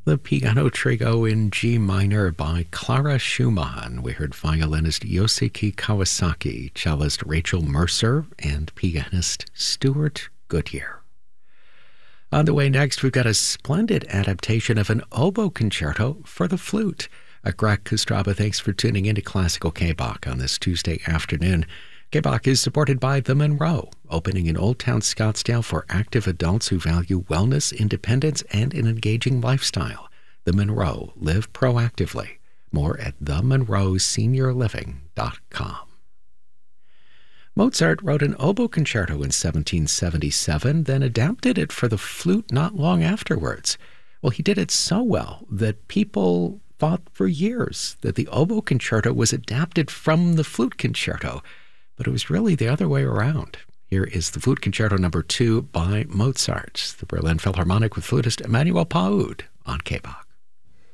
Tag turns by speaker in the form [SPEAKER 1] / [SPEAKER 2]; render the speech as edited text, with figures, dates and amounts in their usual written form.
[SPEAKER 1] The Piano Trio in G minor by Clara Schumann. We heard violinist Yosuke Kawasaki, cellist Rachel Mercer, and pianist Stuart Goodyear. On the way next, we've got a splendid adaptation of an oboe concerto for the flute. Greg Kostraba, thanks for tuning into Classical K-Bach on this Tuesday afternoon. K-Bach is supported by The Monroe, opening in Old Town Scottsdale for active adults who value wellness, independence, and an engaging lifestyle. The Monroe, live proactively. More at themonroeseniorliving.com. Mozart wrote an oboe concerto in 1777, then adapted it for the flute not long afterwards. Well, he did it so well that people thought for years that the oboe concerto was adapted from the flute concerto, but it was really the other way around. Here is the Flute Concerto No. 2 by Mozart, the Berlin Philharmonic with flutist Emanuel Paud on K-Bach.